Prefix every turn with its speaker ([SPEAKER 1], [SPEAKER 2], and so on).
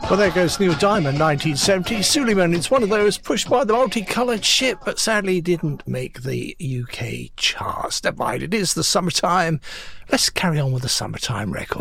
[SPEAKER 1] Well, there goes Neil Diamond, 1970. Suleiman, it's one of those pushed by the multicoloured ship, but sadly didn't make the UK charts. Never mind, it is the summertime. Let's carry on with the summertime record.